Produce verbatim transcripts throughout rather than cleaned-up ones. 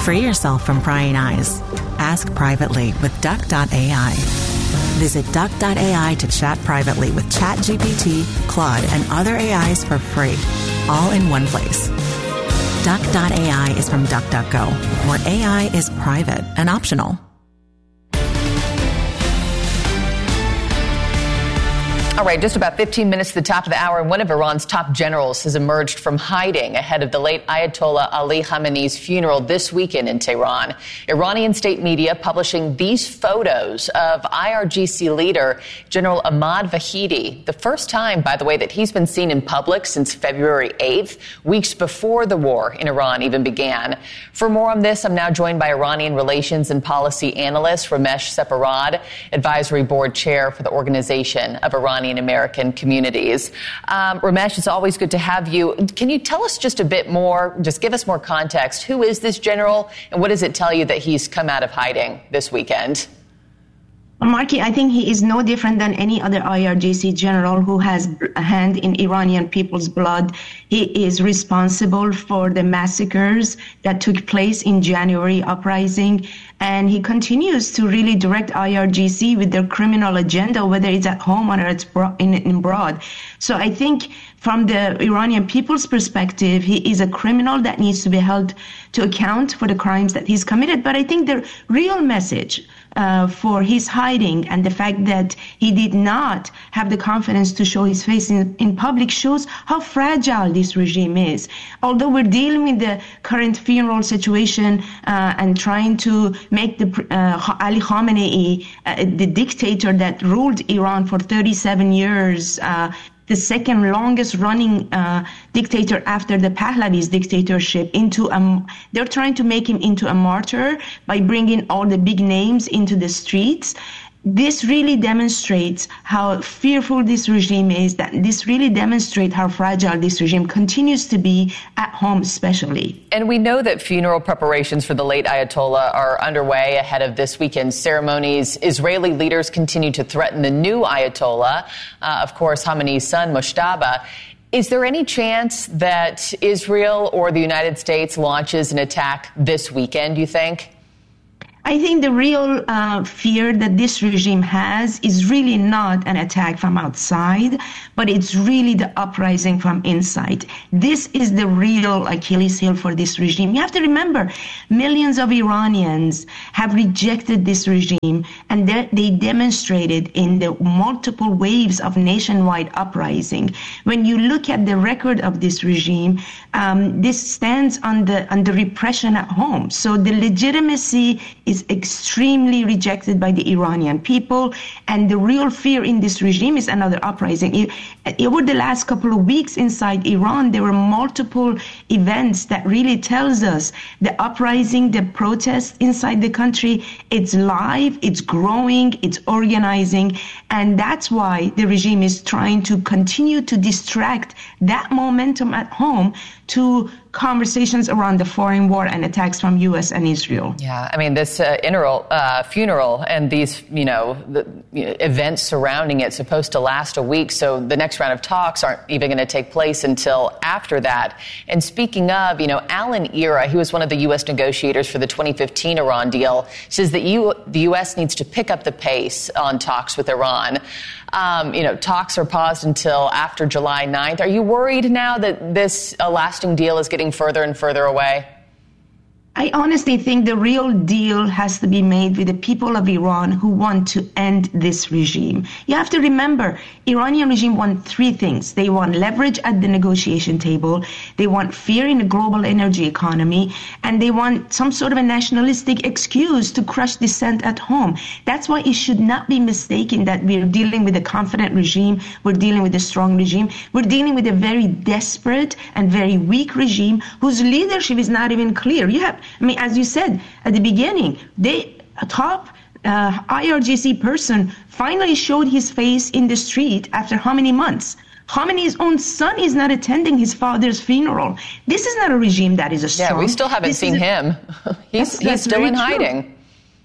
Free yourself from prying eyes. Ask privately with Duck dot A I. Visit Duck dot A I to chat privately with ChatGPT, Claude, and other A Is for free, all in one place. Duck dot A I is from DuckDuckGo, where A I is private and optional. All right, just about fifteen minutes to the top of the hour, and one of Iran's top generals has emerged from hiding ahead of the late Ayatollah Ali Khamenei's funeral this weekend in Tehran. Iranian state media publishing these photos of I R G C leader General Ahmad Vahidi, the first time, by the way, that he's been seen in public since February eighth, weeks before the war in Iran even began. For more on this, I'm now joined by Iranian relations and policy analyst Ramesh Separad, advisory board chair for the Organization of Iranian American Communities. Um, Ramesh, it's always good to have you. Can you tell us just a bit more, just give us more context? Who is this general, and what does it tell you that he's come out of hiding this weekend? Well, Marky, I think he is no different than any other I R G C general who has a hand in Iranian people's blood. He is responsible for the massacres that took place in January uprising, and he continues to really direct I R G C with their criminal agenda, whether it's at home or it's in, in abroad. So I think from the Iranian people's perspective, he is a criminal that needs to be held to account for the crimes that he's committed. But I think the real message Uh, for his hiding and the fact that he did not have the confidence to show his face in, in public shows how fragile this regime is. Although we're dealing with the current funeral situation uh, and trying to make the uh, Ali Khamenei, uh, the dictator that ruled Iran for thirty-seven years, uh, the second longest running uh, dictator after the Pahlavi's dictatorship, into a, they're trying to make him into a martyr by bringing all the big names into the streets. This really demonstrates how fearful this regime is, that this really demonstrates how fragile this regime continues to be at home especially. And we know that funeral preparations for the late Ayatollah are underway ahead of this weekend's ceremonies. Israeli leaders continue to threaten the new Ayatollah, uh, of course, Khamenei's son, Mojtaba. Is there any chance that Israel or the United States launches an attack this weekend, you think? I think the real uh, fear that this regime has is really not an attack from outside, but it's really the uprising from inside. This is the real Achilles heel for this regime. You have to remember, millions of Iranians have rejected this regime, and they demonstrated in the multiple waves of nationwide uprising. When you look at the record of this regime, um, this stands on the, on the repression at home. So the legitimacy is extremely rejected by the Iranian people, and the real fear in this regime is another uprising. Over the last couple of weeks inside Iran, there were multiple events that really tells us the uprising, the protest inside the country, it's live, it's growing, it's organizing, and that's why the regime is trying to continue to distract that momentum at home to conversations around the foreign war and attacks from U S and Israel. Yeah, I mean, this uh, interal, uh, funeral and these, you know, the you know, events surrounding it supposed to last a week, so the next round of talks aren't even going to take place until after that. And speaking of, you know, Alan Ira, he was one of the U S negotiators for the twenty fifteen Iran deal, says that you, the U S needs to pick up the pace on talks with Iran. Um, you know, talks are paused until after July ninth. Are you worried now that this uh, lasting deal is getting further and further away? I honestly think the real deal has to be made with the people of Iran who want to end this regime. You have to remember, Iranian regime want three things. They want leverage at the negotiation table, they want fear in the global energy economy, and they want some sort of a nationalistic excuse to crush dissent at home. That's why it should not be mistaken that we're dealing with a confident regime, we're dealing with a strong regime, we're dealing with a very desperate and very weak regime whose leadership is not even clear. You have I mean, as you said at the beginning, they, a top uh, I R G C person finally showed his face in the street after how many months? Khamenei's own son is not attending his father's funeral. This is not a regime that is a strong. Yeah, we still haven't this seen a, him. he's that's, he's that's still in true. hiding.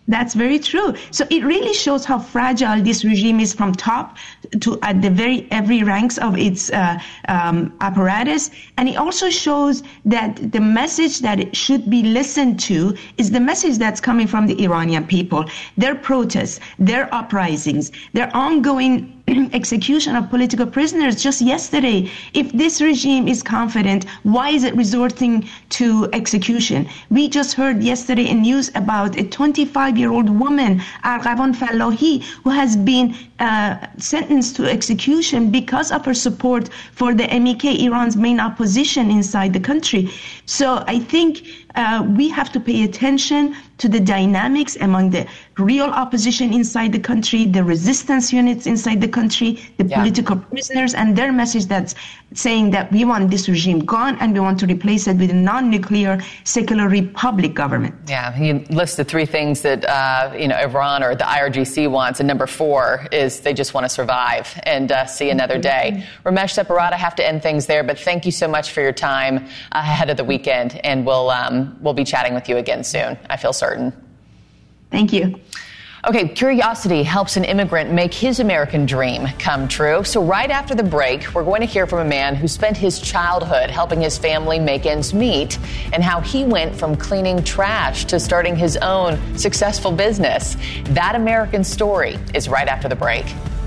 That's very true. So it really shows how fragile this regime is from top to at the very every ranks of its uh, um, apparatus. And it also shows that the message that it should be listened to is the message that's coming from the Iranian people. Their protests, their uprisings, their ongoing execution of political prisoners just yesterday. If this regime is confident, why is it resorting to execution? We just heard yesterday in news about a twenty-five-year-old woman, Arghavan Fallahi, who has been uh, sentenced to execution because of her support for the M E K, Iran's main opposition inside the country. So I think uh, we have to pay attention to the dynamics among the real opposition inside the country, the resistance units inside the country, the yeah. political prisoners, and their message that's saying that we want this regime gone and we want to replace it with a non-nuclear secular republic government. Yeah, he listed three things that uh, you know Iran or the I R G C wants, and number four is they just want to survive and uh, see another day. Ramesh Separat, I have to end things there, but thank you so much for your time ahead of the weekend, and we'll um, we'll be chatting with you again soon, I feel certain. Thank you. Okay, curiosity helps an immigrant make his American dream come true. So right after the break, we're going to hear from a man who spent his childhood helping his family make ends meet and how he went from cleaning trash to starting his own successful business. That American story is right after the break.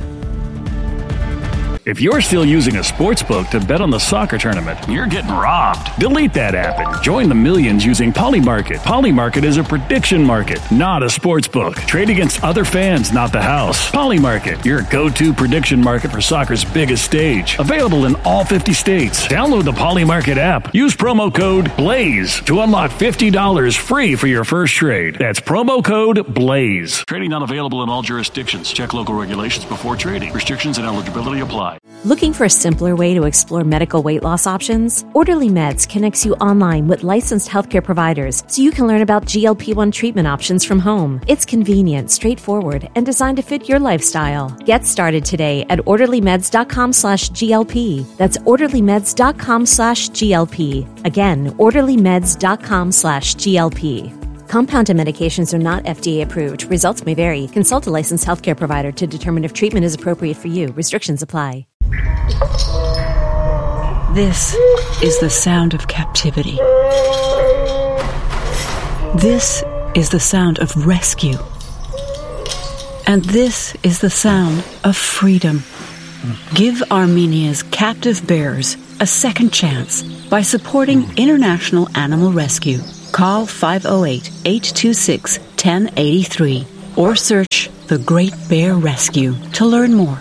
If you're still using a sportsbook to bet on the soccer tournament, you're getting robbed. Delete that app and join the millions using Polymarket. Polymarket is a prediction market, not a sportsbook. Trade against other fans, not the house. Polymarket, your go-to prediction market for soccer's biggest stage. Available in all fifty states. Download the Polymarket app. Use promo code BLAZE to unlock fifty dollars free for your first trade. That's promo code BLAZE. Trading not available in all jurisdictions. Check local regulations before trading. Restrictions and eligibility apply. Looking for a simpler way to explore medical weight loss options? Orderly Meds connects you online with licensed healthcare providers so you can learn about G L P one treatment options from home. It's convenient, straightforward, and designed to fit your lifestyle. Get started today at orderlymeds.com slash GLP. That's orderlymeds.com slash GLP. Again, orderlymeds.com slash GLP. Compounded medications are not F D A approved. Results may vary. Consult a licensed healthcare provider to determine if treatment is appropriate for you. Restrictions apply. This is the sound of captivity. This is the sound of rescue. And this is the sound of freedom. Give Armenia's captive bears a second chance by supporting International Animal Rescue. Call five oh eight, eight two six, one oh eight three or search The Great Bear Rescue to learn more.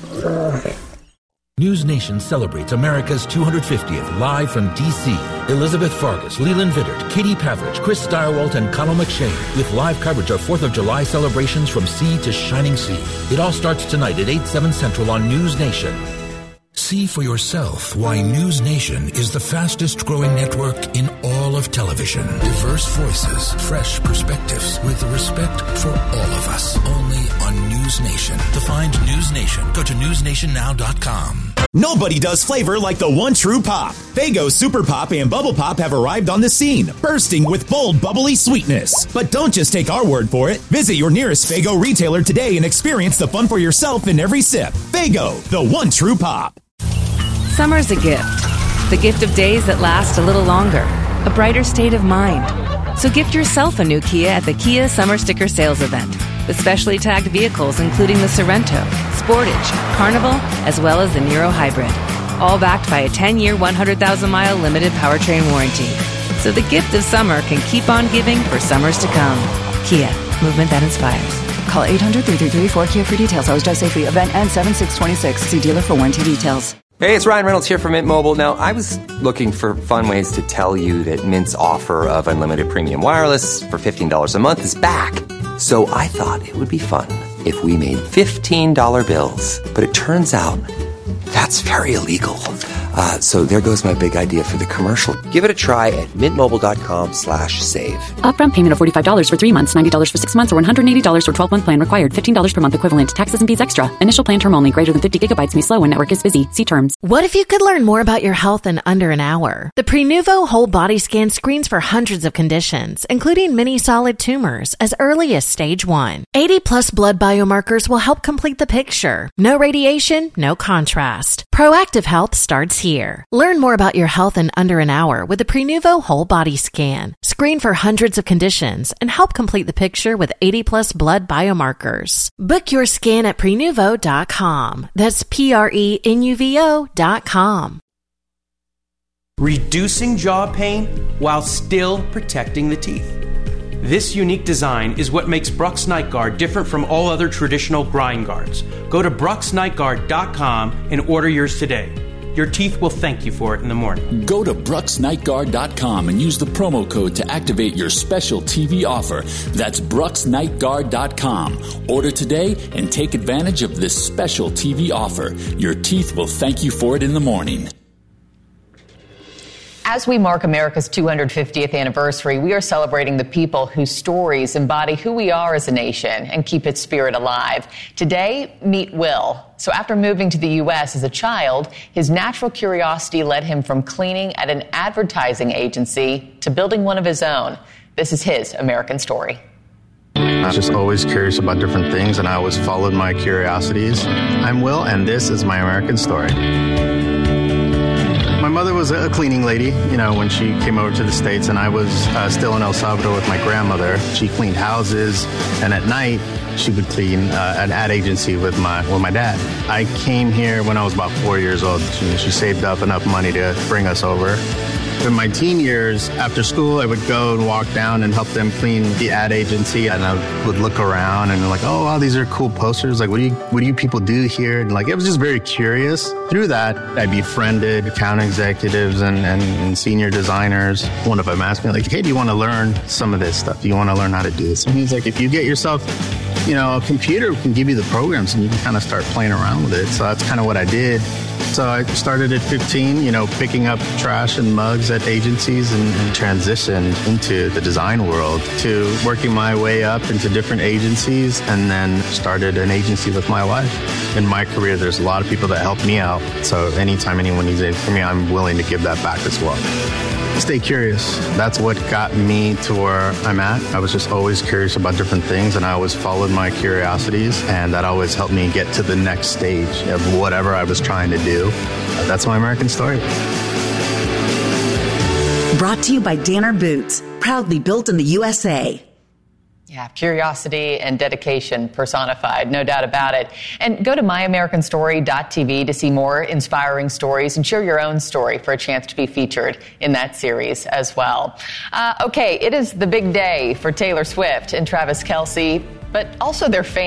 News Nation celebrates America's two hundred fiftieth live from D C. Elizabeth Fargus, Leland Vittert, Katie Pavlich, Chris Steyerwalt, and Connell McShane with live coverage of fourth of July celebrations from sea to shining sea. It all starts tonight at eight, seven Central on News Nation. See for yourself why News Nation is the fastest growing network in all of television. Diverse voices, fresh perspectives, with respect for all of us. Only on News Nation. To find News Nation, go to news nation now dot com. Nobody does flavor like the one true pop. Faygo Super Pop and Bubble Pop have arrived on the scene, bursting with bold, bubbly sweetness. But don't just take our word for it. Visit your nearest Faygo retailer today and experience the fun for yourself in every sip. Faygo, the one true pop. Summer's a gift. The gift of days that last a little longer. A brighter state of mind. So gift yourself a new Kia at the Kia Summer Sticker Sales Event. With specially tagged vehicles including the Sorrento, Sportage, Carnival, as well as the Niro Hybrid. All backed by a ten-year, one hundred thousand mile limited powertrain warranty. So the gift of summer can keep on giving for summers to come. Kia, movement that inspires. Call eight hundred, three three three, four Kia for details. Always drive safely. Event ends seven six twenty-six. See dealer for warranty details. Hey, it's Ryan Reynolds here from Mint Mobile. Now, I was looking for fun ways to tell you that Mint's offer of unlimited premium wireless for fifteen dollars a month is back. So I thought it would be fun if we made fifteen dollar bills. But it turns out that's very illegal. Uh, so there goes my big idea for the commercial. Give it a try at mintmobile.com slash save. Upfront payment of forty-five dollars for three months, ninety dollars for six months, or one hundred eighty dollars for twelve-month plan required. fifteen dollars per month equivalent. Taxes and fees extra. Initial plan term only. Greater than fifty gigabytes may slow when network is busy. See terms. What if you could learn more about your health in under an hour? The Prenuvo Whole Body Scan screens for hundreds of conditions, including many solid tumors, as early as stage one. eighty plus blood biomarkers will help complete the picture. No radiation, no contrast. Proactive health starts here. Learn more about your health in under an hour with the Prenuvo Whole Body Scan. Screen for hundreds of conditions and help complete the picture with eighty plus blood biomarkers. Book your scan at prenuvo dot com. That's P R E N U V O dot com. Reducing jaw pain while still protecting the teeth. This unique design is what makes Brux Night Guard different from all other traditional grind guards. Go to brux night guard dot com and order yours today. Your teeth will thank you for it in the morning. Go to brux night guard dot com and use the promo code to activate your special T V offer. That's brux night guard dot com. Order today and take advantage of this special T V offer. Your teeth will thank you for it in the morning. As we mark America's two hundred fiftieth anniversary, we are celebrating the people whose stories embody who we are as a nation and keep its spirit alive. Today, meet Will. So after moving to the U S as a child, his natural curiosity led him from cleaning at an advertising agency to building one of his own. This is his American story. I was just always curious about different things, and I always followed my curiosities. I'm Will, and this is my American story. My mother was a cleaning lady, you know, when she came over to the States, and I was uh, still in El Salvador with my grandmother. She cleaned houses, and at night, she would clean uh, an ad agency with my with my dad. I came here when I was about four years old. She, she saved up enough money to bring us over. In my teen years, after school, I would go and walk down and help them clean the ad agency, and I would look around and like, oh, wow, these are cool posters. Like, what do you what do you people do here? And like, it was just very curious. Through that, I befriended account executives and, and, and senior designers. One of them asked me, like, hey, do you want to learn some of this stuff? Do you want to learn how to do this? And he's like, if you get yourself, you know, a computer can give you the programs and you can kind of start playing around with it. So that's kind of what I did. So I started at fifteen, you know, picking up trash and mugs at agencies and, and transitioned into the design world to working my way up into different agencies, and then started an agency with my wife. In my career, there's a lot of people that help me out. So anytime anyone needs anything from me, I'm willing to give that back as well. Stay curious. That's what got me to where I'm at. I was just always curious about different things, and I always followed my curiosities, and that always helped me get to the next stage of whatever I was trying to do. That's my American story. Brought to you by Danner Boots, proudly built in the U S A. Yeah, curiosity and dedication personified, no doubt about it. And go to my american story dot t v to see more inspiring stories and share your own story for a chance to be featured in that series as well. Uh, okay, it is the big day for Taylor Swift and Travis Kelce, but also their fans.